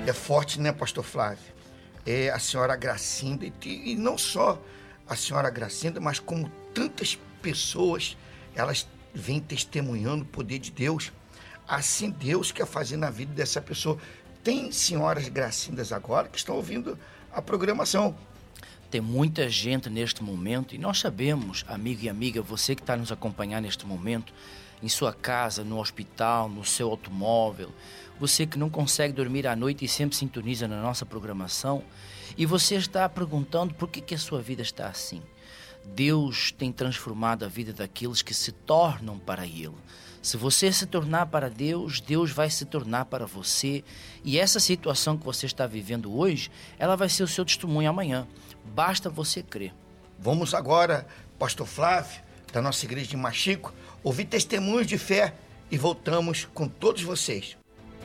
É forte, né, pastor Flávio? É a senhora Gracinda, e não só a senhora Gracinda, mas como tantas pessoas, elas vêm testemunhando o poder de Deus. Assim Deus quer fazer na vida dessa pessoa. Tem senhoras Gracindas agora que estão ouvindo a programação. Tem muita gente neste momento, e nós sabemos, amigo e amiga, você que está nos acompanhando neste momento, em sua casa, no hospital, no seu automóvel, você que não consegue dormir à noite e sempre sintoniza na nossa programação, e você está perguntando por que a sua vida está assim. Deus tem transformado a vida daqueles que se tornam para Ele. Se você se tornar para Deus, Deus vai se tornar para você. E essa situação que você está vivendo hoje, ela vai ser o seu testemunho amanhã. Basta você crer. Vamos agora, pastor Flávio, da nossa igreja de Machico, ouvir testemunhos de fé e voltamos com todos vocês.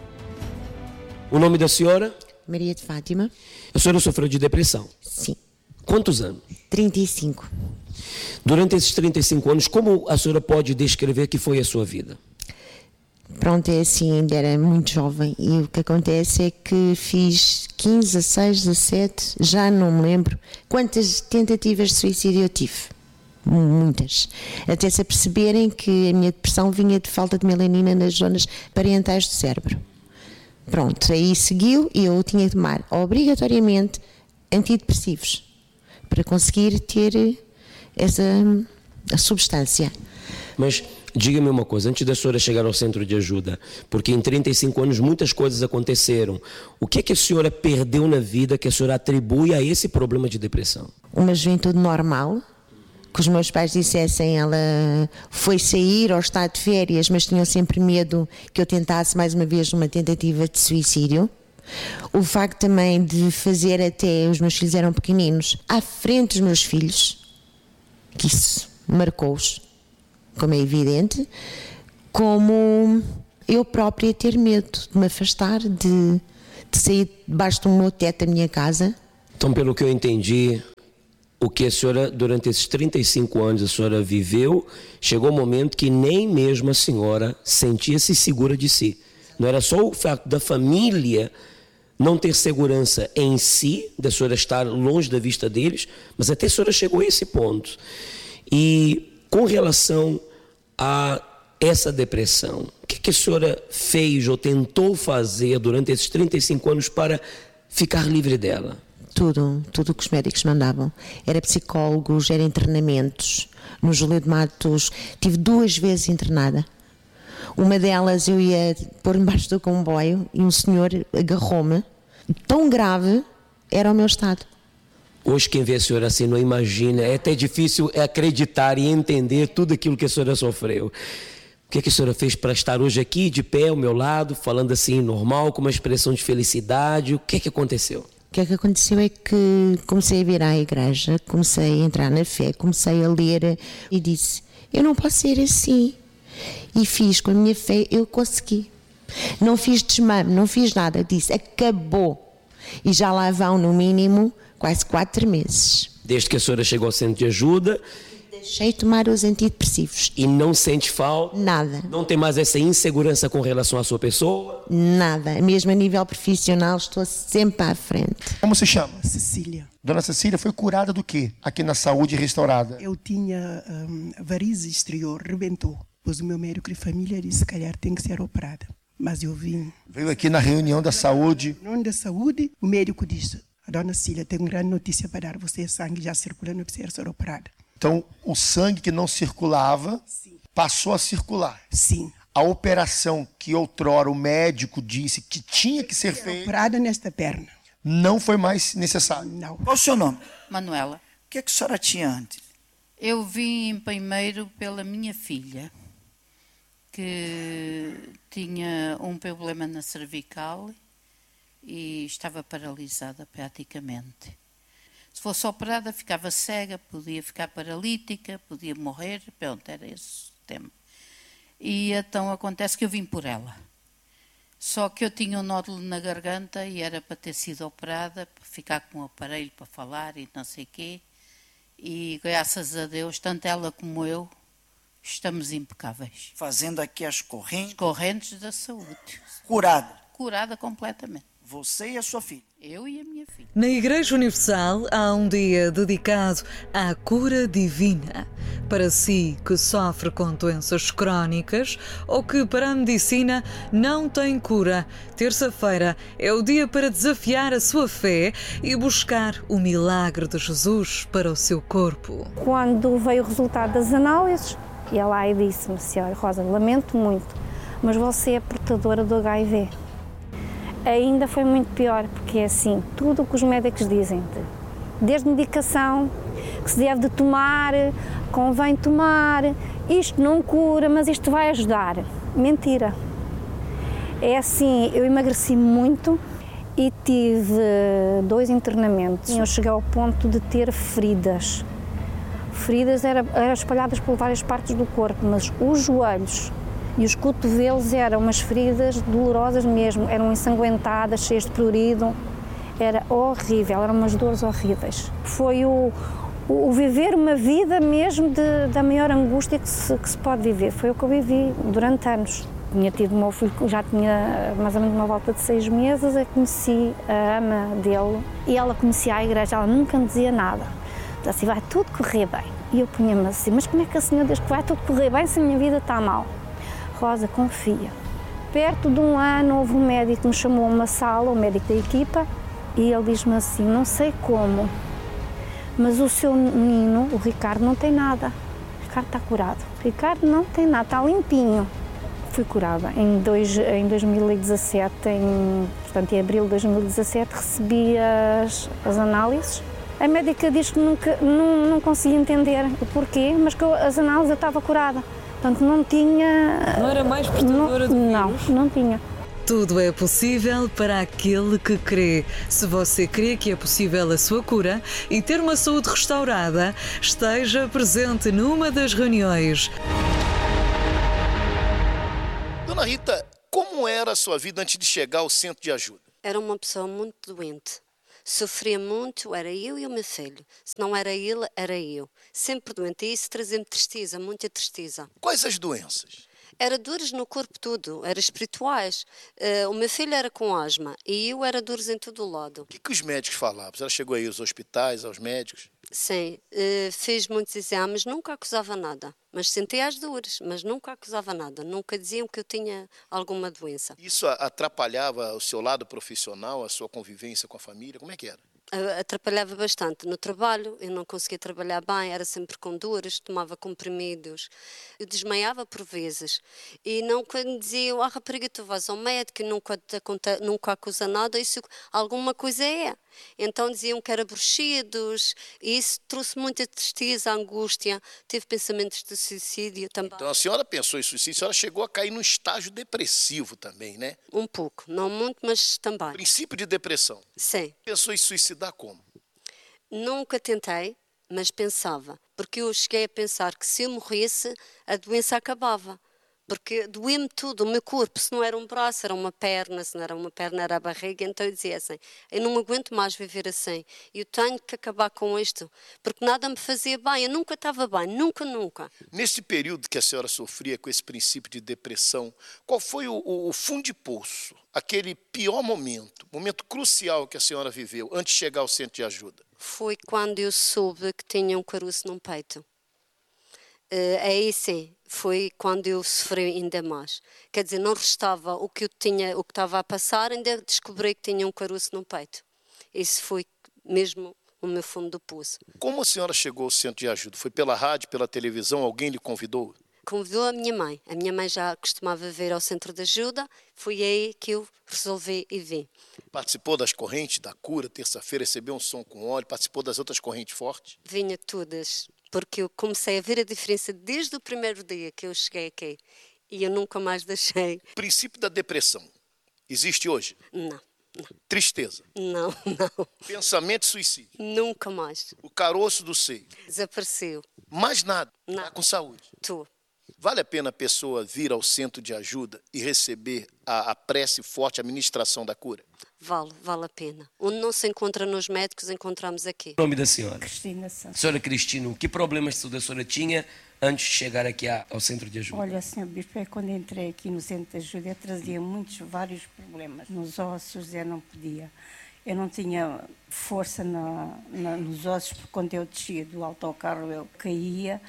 O nome da senhora? Maria de Fátima. A senhora sofreu de depressão? Sim. Quantos anos? 35. Durante esses 35 anos, como a senhora pode descrever que foi a sua vida? Pronto, é assim, ainda era muito jovem e o que acontece é que fiz 15, 16, 17, já não me lembro quantas tentativas de suicídio eu tive. Muitas. Até se aperceberem que a minha depressão vinha de falta de melanina nas zonas parietais do cérebro. Pronto, aí seguiu e eu tinha que tomar obrigatoriamente antidepressivos para conseguir ter a substância. Mas diga-me uma coisa, antes da senhora chegar ao centro de ajuda, porque em 35 anos muitas coisas aconteceram, o que é que a senhora perdeu na vida que a senhora atribui a esse problema de depressão? Uma juventude normal, que os meus pais dissessem, ela foi sair ou está de férias, mas tinham sempre medo que eu tentasse mais uma vez uma tentativa de suicídio. O facto também de fazer até, os meus filhos eram pequeninos, à frente dos meus filhos, que isso marcou-os, como é evidente, como eu própria ter medo de me afastar, de sair debaixo do meu teto da minha casa. Então, pelo que eu entendi, o que a senhora, durante esses 35 anos, a senhora viveu, chegou um momento que nem mesmo a senhora sentia-se segura de si. Não era só o fato da família não ter segurança em si, da senhora estar longe da vista deles, mas até a senhora chegou a esse ponto. E com relação a essa depressão, o que a senhora fez ou tentou fazer durante esses 35 anos para ficar livre dela? Tudo que os médicos mandavam. Era psicólogos, era internamentos. No Júlio de Matos tive 2 vezes internada. Uma delas eu ia pôr embaixo do comboio e um senhor agarrou-me. Tão grave era o meu estado. Hoje quem vê a senhora assim não imagina, é até difícil acreditar e entender tudo aquilo que a senhora sofreu. O que a senhora fez para estar hoje aqui de pé ao meu lado, falando assim normal, com uma expressão de felicidade? O que aconteceu? O que aconteceu é que comecei a vir à igreja, comecei a entrar na fé, comecei a ler e disse, eu não posso ser assim. E fiz com a minha fé, eu consegui. Não fiz desmame, não fiz nada, disse, acabou. E já lá vão, no mínimo, quase 4 meses. Desde que a senhora chegou ao centro de ajuda? Deixei de tomar os antidepressivos. E não sente falta? Nada. Não tem mais essa insegurança com relação à sua pessoa? Nada. Mesmo a nível profissional, estou sempre à frente. Como se chama? Cecília. Dona Cecília foi curada do quê? Aqui na Saúde Restaurada. Eu tinha varize exterior, rebentou. Pois o meu médico de família disse, se calhar tem que ser operada. Mas eu vim. Veio aqui na reunião da saúde. Na reunião da saúde, o médico disse, a dona Cecília tem uma grande notícia para dar. Você, sangue já circulando, precisa ser operada. Então, o sangue que não circulava, Sim. Passou a circular. Sim. A operação que outrora o médico disse que tinha que ser feita, Operada nesta perna. Não foi mais necessário. Não. Qual o seu nome? Manuela. O que a senhora tinha antes? Eu vim primeiro pela minha filha, que tinha um problema na cervical e estava paralisada praticamente. Se fosse operada, ficava cega, podia ficar paralítica, podia morrer, pronto, era esse o tema. E então acontece que eu vim por ela. Só que eu tinha um nódulo na garganta e era para ter sido operada, para ficar com um aparelho para falar e não sei o quê. E graças a Deus, tanto ela como eu, estamos impecáveis. Fazendo aqui as correntes. Correntes da saúde. Curada. Curada completamente. Você e a sua filha. Eu e a minha filha. Na Igreja Universal há um dia dedicado à cura divina. Para si que sofre com doenças crónicas ou que para a medicina não tem cura, terça-feira é o dia para desafiar a sua fé e buscar o milagre de Jesus para o seu corpo. Quando veio o resultado das análises, e ela aí disse-me: Senhora Rosa, lamento muito, mas você é portadora do HIV. Ainda foi muito pior, porque é assim, tudo o que os médicos dizem, desde medicação, que se deve de tomar, convém tomar, isto não cura, mas isto vai ajudar. Mentira. É assim, eu emagreci muito e tive 2 internamentos. Eu cheguei ao ponto de ter feridas. Feridas eram espalhadas por várias partes do corpo, mas os joelhos e os cotovelos eram umas feridas dolorosas mesmo, eram ensanguentadas, cheias de prurido, era horrível, eram umas dores horríveis. Foi o viver uma vida mesmo da maior angústia que se pode viver, foi o que eu vivi durante anos. Tinha tido o meu filho, já tinha mais ou menos uma volta de 6 meses, eu conheci a ama dele e ela conhecia a igreja, ela nunca me dizia nada. Dizia assim, vai tudo correr bem. E eu punha-me assim, mas como é que a senhora diz que vai tudo correr bem se a minha vida está mal? Rosa, confia. Perto de um ano houve um médico que me chamou a uma sala, o médico da equipa, e ele diz-me assim, não sei como, mas o seu menino, o Ricardo, não tem nada. O Ricardo está curado. O Ricardo não tem nada, está limpinho. Fui curada. Em 2017, portanto em abril de 2017, recebi as análises. A médica diz que não conseguia entender o porquê, mas que as análises eu estava curada. Portanto, não tinha... Não era mais portadora de vírus? Não tinha. Tudo é possível para aquele que crê. Se você crê que é possível a sua cura e ter uma saúde restaurada, esteja presente numa das reuniões. Dona Rita, como era a sua vida antes de chegar ao centro de ajuda? Era uma pessoa muito doente. Sofria muito, era eu e o meu filho. Se não era ele, era eu. Sempre doente. E isso trazia-me tristeza, muita tristeza. Quais as doenças? Era dores no corpo todo, era espirituais. O meu filho era com asma e eu era dores em todo o lado. O que os médicos falavam? Ela chegou aí aos hospitais, aos médicos? Sim, fiz muitos exames, nunca acusava nada. Mas sentia as dores, mas nunca acusava nada. Nunca diziam que eu tinha alguma doença. Isso atrapalhava o seu lado profissional, a sua convivência com a família? Como é que era? Atrapalhava bastante. No trabalho, eu não conseguia trabalhar bem, era sempre com dores, tomava comprimidos. Eu desmaiava por vezes. E não, quando diziam, rapariga, tu vais ao médico, nunca acusa nada, isso alguma coisa é. Então diziam que era bruxidos, e isso trouxe muita tristeza, angústia, teve pensamentos de suicídio também. Então a senhora pensou em suicídio, a senhora chegou a cair num estágio depressivo também, né? Um pouco, não muito, mas também. Princípio de depressão? Sim. Pensou em suicidar como? Nunca tentei, mas pensava, porque eu cheguei a pensar que se eu morresse, a doença acabava. Porque doía-me tudo, o meu corpo, se não era um braço, era uma perna, se não era uma perna, era a barriga, então eu dizia assim, eu não aguento mais viver assim, eu tenho que acabar com isto, porque nada me fazia bem, eu nunca estava bem, nunca. Nesse período que a senhora sofria com esse princípio de depressão, qual foi o fundo de poço, aquele pior momento crucial que a senhora viveu antes de chegar ao centro de ajuda? Foi quando eu soube que tinha um caroço no peito. Aí sim, foi quando eu sofri ainda mais. Quer dizer, não restava o que estava a passar, ainda descobri que tinha um caroço no peito. Isso foi mesmo o meu fundo do poço. Como a senhora chegou ao centro de ajuda? Foi pela rádio, pela televisão? Alguém lhe convidou? Convidou a minha mãe. A minha mãe já costumava vir ao centro de ajuda. Foi aí que eu resolvi e vim. Participou das correntes da cura, terça-feira recebeu um som com óleo, participou das outras correntes fortes? Vinha todas. Porque eu comecei a ver a diferença desde o primeiro dia que eu cheguei aqui e eu nunca mais deixei. O princípio da depressão existe hoje? Não. Tristeza? Não. Pensamento de suicídio? Nunca mais. O caroço do seio? Desapareceu. Mais nada? Não. Tá com saúde? Tô. Vale a pena a pessoa vir ao centro de ajuda e receber a prece forte, a ministração da cura? Vale a pena. Onde não se encontra nos médicos, encontramos aqui. O nome da senhora? Cristina Santos. Senhora Cristina, que problemas de saúde a senhora tinha antes de chegar aqui ao centro de ajuda? Olha, Sr. Bispo, quando entrei aqui no centro de ajuda, eu trazia vários problemas. Nos ossos eu não podia. Eu não tinha força nos ossos, porque quando eu descia do autocarro eu caía.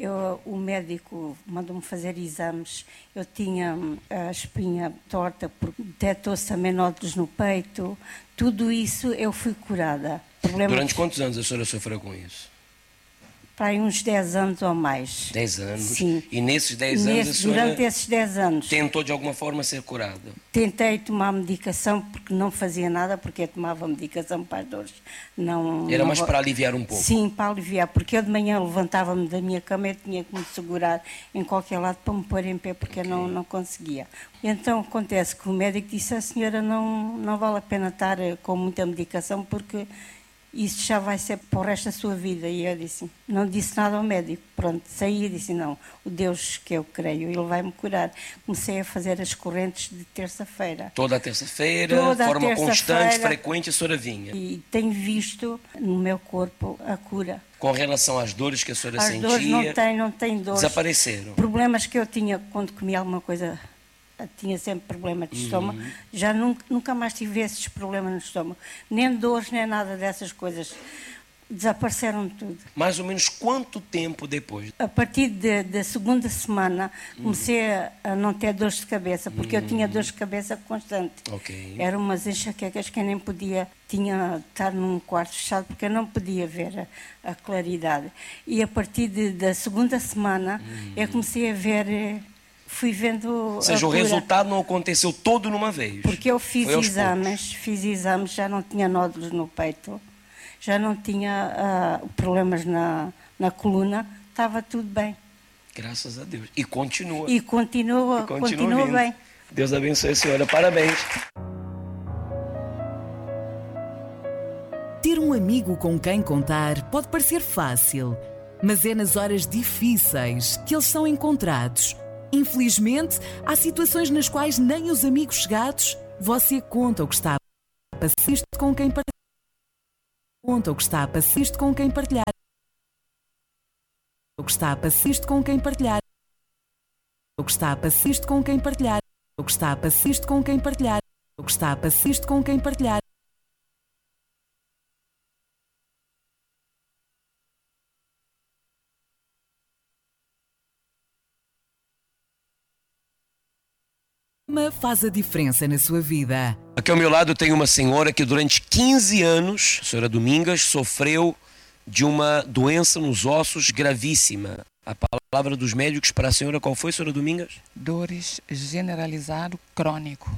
O médico mandou-me fazer exames. Eu tinha a espinha torta, porque detectou-se também nódulos no peito. Tudo isso eu fui curada. Durante quantos anos a senhora sofreu com isso? Para aí uns 10 anos ou mais. 10 anos? Sim. E nesses 10 anos a senhora durante esses 10 anos tentou de alguma forma ser curada? Tentei tomar medicação porque não fazia nada, porque eu tomava medicação para as dores. Era mais para aliviar um pouco? Sim, para aliviar, porque eu de manhã levantava-me da minha cama e tinha que me segurar em qualquer lado para me pôr em pé, porque eu não conseguia. Então acontece que o médico disse: a senhora não vale a pena estar com muita medicação, porque isso já vai ser para o resto da sua vida. E eu não disse nada ao médico. Pronto, saí e disse: não, o Deus que eu creio, Ele vai-me curar. Comecei a fazer as correntes de terça-feira. Toda a terça-feira, de forma constante, frequente, a senhora vinha? E tenho visto no meu corpo a cura. Com relação às dores que a senhora sentia? As dores não tenho dores. Desapareceram? Problemas que eu tinha quando comia alguma coisa, tinha sempre problemas de estômago. Já nunca mais tive esses problemas no estômago. Nem dores, nem nada dessas coisas. Desapareceram tudo. Mais ou menos quanto tempo depois? A partir da segunda semana comecei a não ter dores de cabeça, porque eu tinha dores de cabeça constante. Okay. Eram umas enxaquecas que eu nem podia, tinha de estar num quarto fechado, porque eu não podia ver a claridade. E a partir da segunda semana eu comecei a ver... Fui vendo. Ou seja, o resultado não aconteceu todo numa vez. Porque eu fiz exames, já não tinha nódulos no peito, já não tinha problemas na coluna, estava tudo bem. Graças a Deus. E continua. E continua bem. Deus abençoe a senhora. Parabéns. Ter um amigo com quem contar pode parecer fácil, mas é nas horas difíceis que eles são encontrados. Infelizmente, há situações nas quais nem os amigos chegados você conta o que está a passar com quem partilhar. Conta o que está a passar com quem partilhar. O que está a passar com quem partilhar. O que está a passar com quem partilhar. O que está a passar com quem partilhar. O que está a passar com quem partilhar. Faz a diferença na sua vida. Aqui ao meu lado tem uma senhora que durante 15 anos, a senhora Domingas, sofreu de uma doença nos ossos gravíssima. A palavra dos médicos para a senhora qual foi, senhora Domingas? Dores generalizado crônico.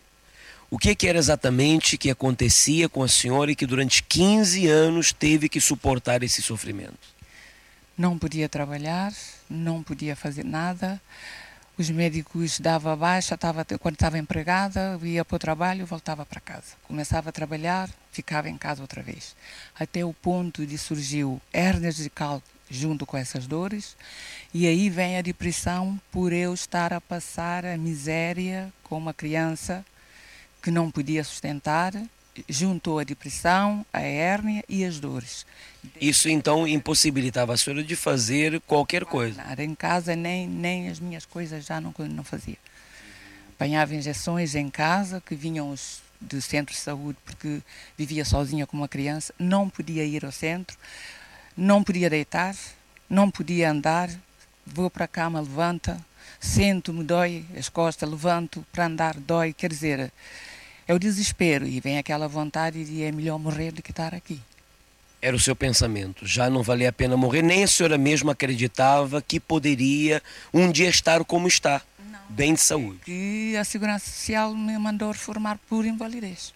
O que era exatamente que acontecia com a senhora e que durante 15 anos teve que suportar esse sofrimento? Não podia trabalhar, não podia fazer nada. Os médicos davam baixa, quando estava empregada, ia para o trabalho e voltava para casa. Começava a trabalhar, ficava em casa outra vez. Até o ponto de surgiu hérnias de cálculo junto com essas dores. E aí vem a depressão por eu estar a passar a miséria com uma criança que não podia sustentar. Juntou a depressão, a hérnia e as dores. Isso então impossibilitava a senhora de fazer qualquer coisa? Nada, em casa nem as minhas coisas já não fazia. Apanhava injeções em casa que vinham do centro de saúde, porque vivia sozinha com uma criança, não podia ir ao centro, não podia deitar, não podia andar, vou para a cama, levanta, sento-me, dói as costas, levanto para andar, dói, quer dizer... É o desespero e vem aquela vontade de é melhor morrer do que estar aqui. Era o seu pensamento, já não valia a pena morrer, nem a senhora mesma acreditava que poderia um dia estar como está, não, bem de saúde. E a Segurança Social me mandou reformar por invalidez.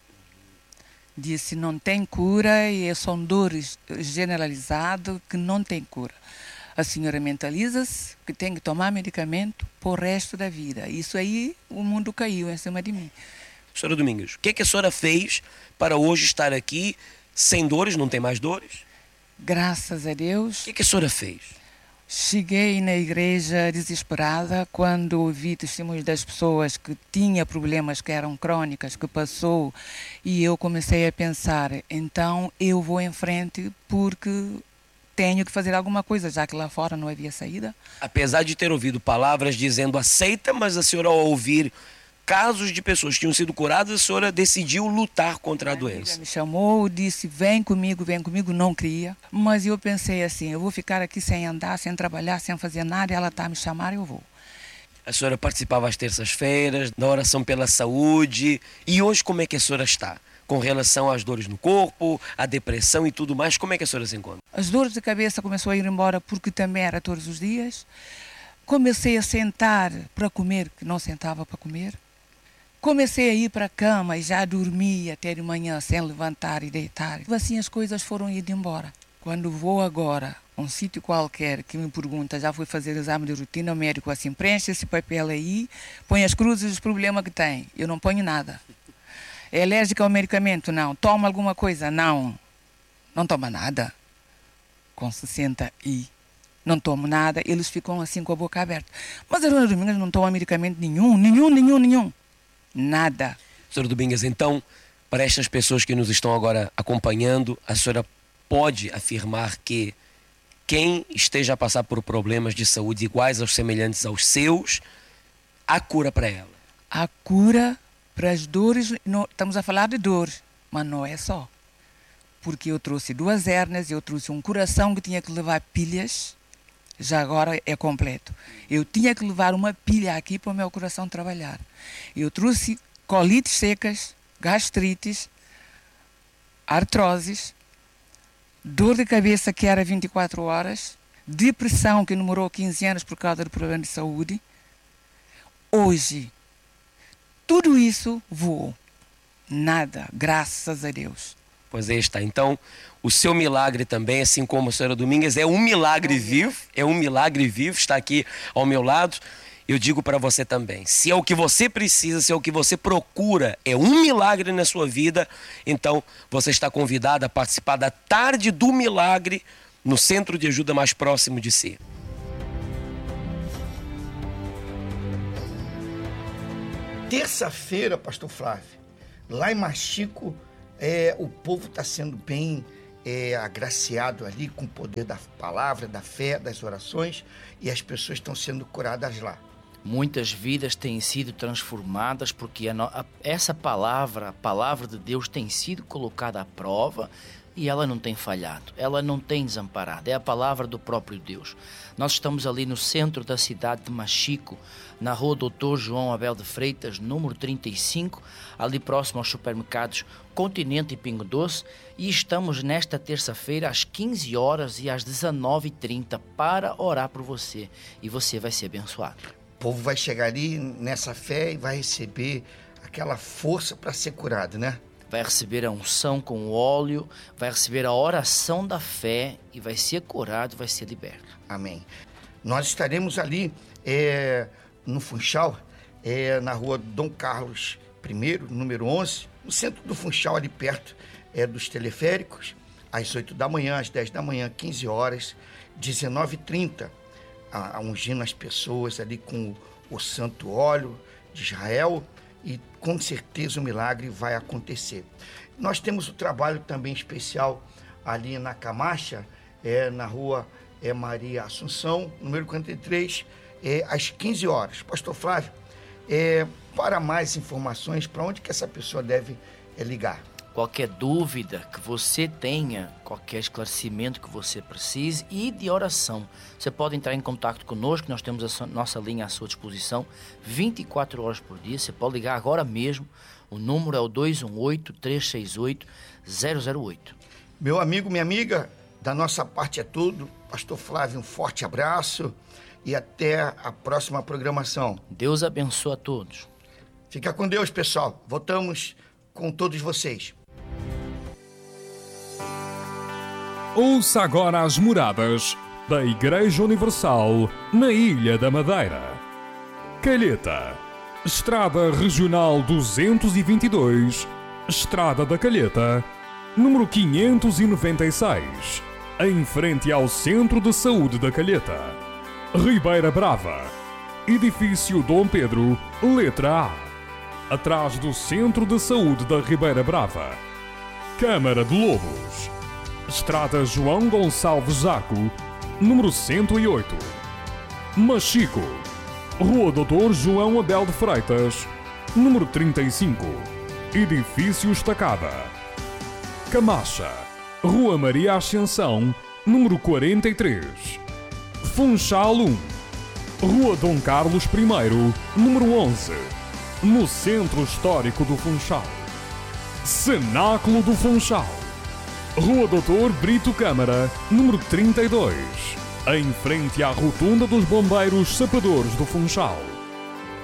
Disse não tem cura e são dores generalizadas que não tem cura. A senhora mentaliza-se que tem que tomar medicamento por o resto da vida. Isso aí o mundo caiu em cima de mim. Senhora Domingas, o que a senhora fez para hoje estar aqui sem dores, não tem mais dores? Graças a Deus. O que a senhora fez? Cheguei na igreja desesperada quando ouvi testemunhos das pessoas que tinham problemas que eram crônicas, que passou, e eu comecei a pensar, então eu vou em frente porque tenho que fazer alguma coisa, já que lá fora não havia saída. Apesar de ter ouvido palavras dizendo aceita, mas a senhora, ao ouvir casos de pessoas que tinham sido curadas, a senhora decidiu lutar contra a doença. Me chamou, disse, vem comigo, não queria. Mas eu pensei assim, eu vou ficar aqui sem andar, sem trabalhar, sem fazer nada, e ela está a me chamar, eu vou. A senhora participava às terças-feiras, da oração pela saúde. E hoje como é que a senhora está? Com relação às dores no corpo, à depressão e tudo mais, como é que a senhora se encontra? As dores de cabeça começou a ir embora porque também era todos os dias. Comecei a sentar para comer, que não sentava para comer. Comecei a ir para a cama e já dormia até de manhã sem levantar e deitar. Assim as coisas foram indo embora. Quando vou agora a um sítio qualquer que me pergunta, já fui fazer exame de rotina, o médico assim, preenche esse papel aí, põe as cruzes dos problemas que tem. Eu não ponho nada. É alérgica ao medicamento? Não. Toma alguma coisa? Não. Não toma nada. Com 60 e não tomo nada, eles ficam assim com a boca aberta. Mas a dona Domingas não toma medicamento nenhum. Nada. Senhora Domingas, então, para estas pessoas que nos estão agora acompanhando, a senhora pode afirmar que quem esteja a passar por problemas de saúde iguais aos semelhantes aos seus, há cura para ela? A cura para as dores, não, estamos a falar de dores, mas não é só. Porque eu trouxe 2 hérnias, eu trouxe um coração que tinha que levar pilhas, já agora é completo. Eu tinha que levar uma pilha aqui para o meu coração trabalhar. Eu trouxe colites secas, gastrites, artroses, dor de cabeça que era 24 horas, depressão que demorou 15 anos por causa do problema de saúde. Hoje, tudo isso voou. Nada, graças a Deus. Pois aí está. Então, o seu milagre também, assim como a senhora Domingas, é um milagre vivo. É um milagre vivo, está aqui ao meu lado. Eu digo para você também, se é o que você precisa, se é o que você procura, é um milagre na sua vida, então você está convidado a participar da Tarde do Milagre no centro de ajuda mais próximo de si. Terça-feira, pastor Flávio, lá em Machico, o povo está sendo bem agraciado ali com o poder da palavra, da fé, das orações, e as pessoas estão sendo curadas lá. Muitas vidas têm sido transformadas porque essa palavra, a palavra de Deus, tem sido colocada à prova e ela não tem falhado, ela não tem desamparado, é a palavra do próprio Deus. Nós estamos ali no centro da cidade de Machico, na rua Dr. João Abel de Freitas, número 35, ali próximo aos supermercados Continente e Pingo Doce, e estamos nesta terça-feira às 15 horas e às 19h30 para orar por você, e você vai ser abençoado. O povo vai chegar ali nessa fé e vai receber aquela força para ser curado, né? Vai receber a unção com o óleo, vai receber a oração da fé e vai ser curado, vai ser liberto. Amém. Nós estaremos ali no Funchal, na rua Dom Carlos I, número 11, no centro do Funchal, ali perto dos teleféricos, às 8 da manhã, às 10 da manhã, 15 horas, 19h30, ungindo as pessoas ali com o santo óleo de Israel, e com certeza o milagre vai acontecer. Nós temos o trabalho também especial ali na Camacha, na rua Maria Assunção, número 43, às 15 horas. Pastor Flávio, para mais informações, para onde que essa pessoa deve ligar? Qualquer dúvida que você tenha, qualquer esclarecimento que você precise e de oração, você pode entrar em contato conosco, nós temos a nossa linha à sua disposição 24 horas por dia, você pode ligar agora mesmo, o número é o 218-368-008. Meu amigo, minha amiga, da nossa parte é tudo. Pastor Flávio, um forte abraço e até a próxima programação. Deus abençoe a todos. Fica com Deus, pessoal. Voltamos com todos vocês. Ouça agora as moradas da Igreja Universal na Ilha da Madeira. Calheta, Estrada Regional 222, Estrada da Calheta, número 596, em frente ao Centro de Saúde da Calheta. Ribeira Brava, edifício Dom Pedro, letra A, atrás do Centro de Saúde da Ribeira Brava. Câmara de Lobos, Estrada João Gonçalves Zaco, número 108. Machico, Rua Doutor João Abel de Freitas, número 35, edifício Estacada. Camacha, Rua Maria Ascensão, número 43. Funchal 1, Rua Dom Carlos I, número 11, no Centro Histórico do Funchal. Cenáculo do Funchal, Rua Doutor Brito Câmara, número 32, em frente à Rotunda dos Bombeiros Sapadores do Funchal.